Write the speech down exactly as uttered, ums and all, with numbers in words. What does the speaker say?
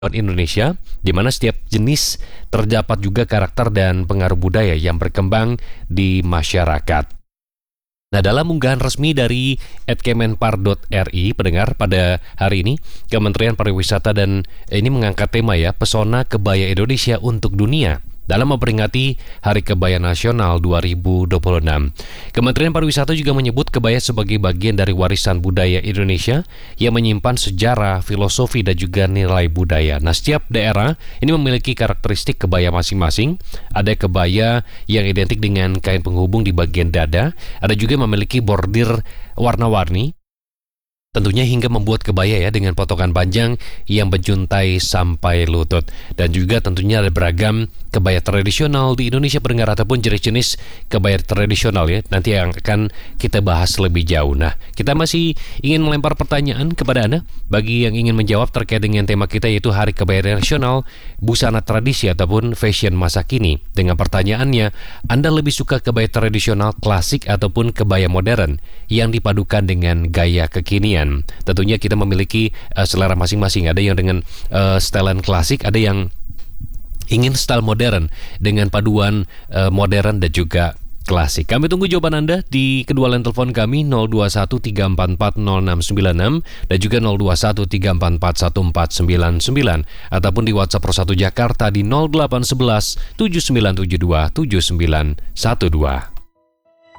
Indonesia, di mana setiap jenis terdapat juga karakter dan pengaruh budaya yang berkembang di masyarakat. Nah, dalam unggahan resmi dari at kemenpar dot r i, pendengar, pada hari ini, Kementerian Pariwisata dan ini mengangkat tema ya, Pesona Kebaya Indonesia untuk Dunia, dalam memperingati Hari Kebaya Nasional dua ribu dua puluh enam. Kementerian Pariwisata juga menyebut kebaya sebagai bagian dari warisan budaya Indonesia yang menyimpan sejarah, filosofi, dan juga nilai budaya. Nah, setiap daerah ini memiliki karakteristik kebaya masing-masing. Ada kebaya yang identik dengan kain penghubung di bagian dada, ada juga yang memiliki bordir warna-warni, tentunya hingga membuat kebaya ya dengan potongan panjang yang menjuntai sampai lutut. Dan juga tentunya ada beragam kebaya tradisional di Indonesia, pendengar, ataupun jenis-jenis kebaya tradisional ya, nanti yang akan kita bahas lebih jauh. Nah, kita masih ingin melempar pertanyaan kepada Anda bagi yang ingin menjawab terkait dengan tema kita, yaitu Hari Kebaya Nasional, busana tradisi ataupun fashion masa kini. Dengan pertanyaannya, Anda lebih suka kebaya tradisional klasik ataupun kebaya modern yang dipadukan dengan gaya kekinian? Tentunya kita memiliki uh, selera masing-masing. Ada yang dengan uh, stylean klasik, ada yang ingin style modern dengan paduan uh, modern dan juga klasik. Kami tunggu jawaban Anda di kedua line telepon kami nol dua satu tiga empat empat nol enam sembilan enam dan juga nol dua satu tiga empat empat satu empat sembilan sembilan, ataupun di WhatsApp Pro satu Jakarta di nol delapan satu satu tujuh sembilan tujuh dua tujuh sembilan satu dua.